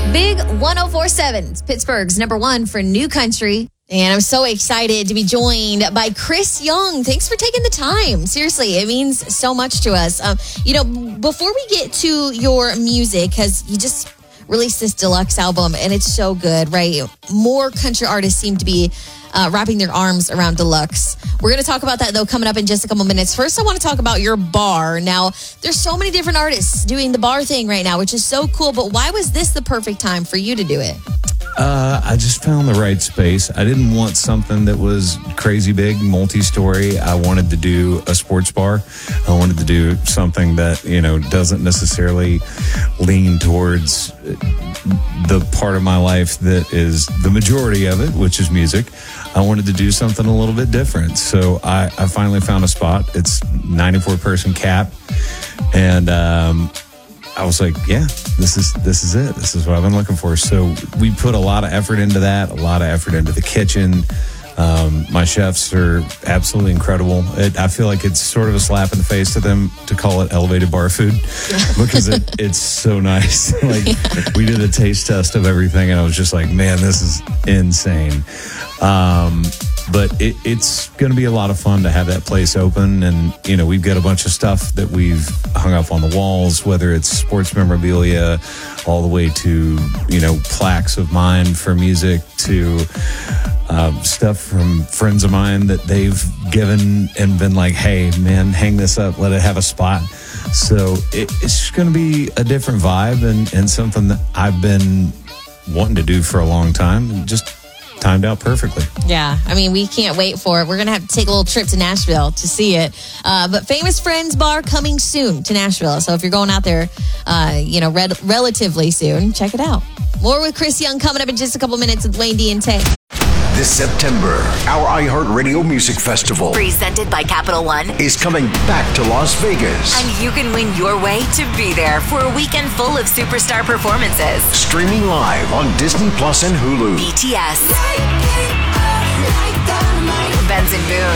Big 104.7, Pittsburgh's number one for new country. And I'm so excited to be joined by Chris Young. Thanks for taking the time. Seriously, it means so much to us. Before we get to your music, because you just released this deluxe album and it's so good, right? More country artists seem to be wrapping their arms around deluxe. We're going to talk about that, though, coming up in just a couple minutes. First, I want to talk about your bar. Now, there's so many different artists doing the bar thing right now, which is so cool. But why was this the perfect time for you to do it? I just found the right space. I didn't want something that was crazy big, multi-story. I wanted to do a sports bar. I wanted to do something that, doesn't necessarily lean towards the part of my life that is the majority of it, which is music. I wanted to do something a little bit different. So I finally found a spot. It's 94-person cap. And I was like, yeah, this is it. This is what I've been looking for. So we put a lot of effort into that, a lot of effort into the kitchen. My chefs are absolutely incredible. I feel like it's sort of a slap in the face to them to call it elevated bar food because it's so nice. Like we did a taste test of everything and I was just like, man, this is insane. But it's going to be a lot of fun to have that place open. And, we've got a bunch of stuff that we've hung up on the walls, whether it's sports memorabilia, all the way to, plaques of mine for music to stuff from friends of mine that they've given and been like, hey, man, hang this up, let it have a spot. So it's going to be a different vibe and something that I've been wanting to do for a long time and just timed out perfectly. Yeah, we can't wait for it. We're going to have to take a little trip to Nashville to see it. But Famous Friends Bar coming soon to Nashville. So if you're going out there, relatively soon, check it out. More with Chris Young coming up in just a couple minutes with Wayne D and Tay. This September, our iHeartRadio Music Festival, presented by Capital One, is coming back to Las Vegas. And you can win your way to be there for a weekend full of superstar performances. Streaming live on Disney Plus and Hulu. BTS, Benson Boone,